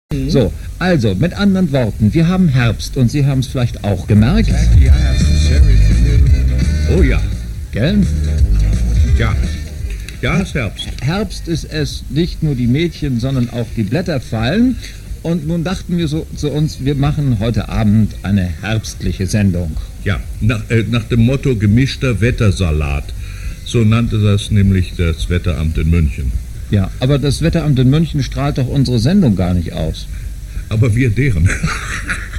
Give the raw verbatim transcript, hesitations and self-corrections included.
So, also, mit anderen Worten, wir haben Herbst und Sie haben es vielleicht auch gemerkt. Oh ja, Gell? ja. Ja, es ist Herbst. Herbst ist es, nicht nur die Mädchen, sondern auch die Blätter fallen. Und nun dachten wir so zu uns, wir machen heute Abend eine herbstliche Sendung. Ja, nach, äh, nach dem Motto gemischter Wettersalat. So nannte das nämlich das Wetteramt in München. Ja, aber das Wetteramt in München strahlt doch unsere Sendung gar nicht aus. Aber wir deren.